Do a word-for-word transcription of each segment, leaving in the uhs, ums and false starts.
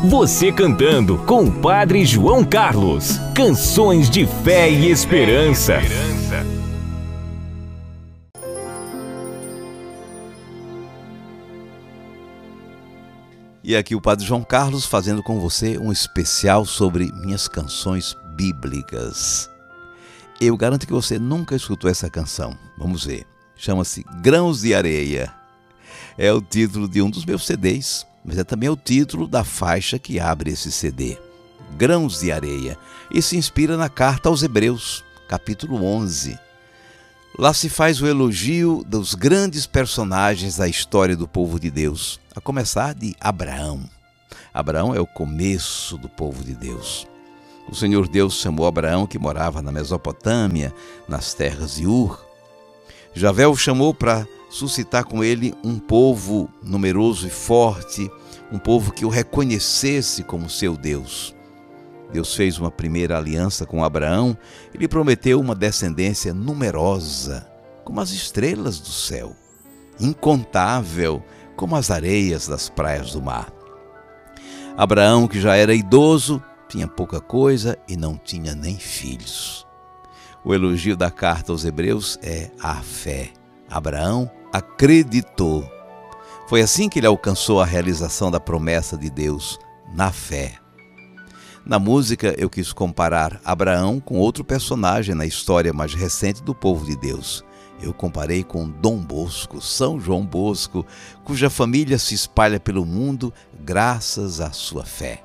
Você cantando com o Padre João Carlos. Canções de fé e esperança. E aqui o Padre João Carlos fazendo com você um especial sobre minhas canções bíblicas. Eu garanto que você nunca escutou essa canção. Vamos ver. Chama-se Grãos de Areia. É o título de um dos meus C Ds, mas é também o título da faixa que abre esse C D. Grãos de Areia. E se inspira na carta aos Hebreus, capítulo onze. Lá se faz o elogio dos grandes personagens da história do povo de Deus, a começar de Abraão. Abraão é o começo do povo de Deus. O Senhor Deus chamou Abraão, que morava na Mesopotâmia, nas terras de Ur. Javé o chamou para suscitar com ele um povo numeroso e forte, um povo que o reconhecesse como seu Deus. Deus fez uma primeira aliança com Abraão e lhe prometeu uma descendência numerosa, como as estrelas do céu, incontável, como as areias das praias do mar. Abraão, que já era idoso, tinha pouca coisa e não tinha nem filhos. O elogio da carta aos Hebreus é a fé. Abraão acreditou. Foi assim que ele alcançou a realização da promessa de Deus, na fé. Na música, eu quis comparar Abraão com outro personagem na história mais recente do povo de Deus. Eu comparei com Dom Bosco, São João Bosco, cuja família se espalha pelo mundo graças à sua fé.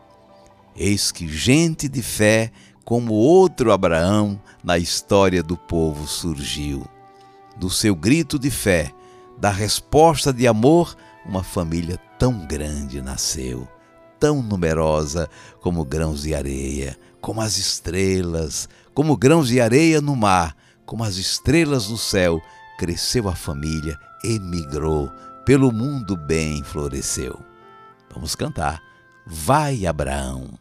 Eis que gente de fé, como outro Abraão, na história do povo surgiu. Do seu grito de fé, da resposta de amor, uma família tão grande nasceu, tão numerosa como grãos de areia, como as estrelas, como grãos de areia no mar, como as estrelas no céu, cresceu a família, emigrou, pelo mundo bem floresceu. Vamos cantar. Vai, Abraão!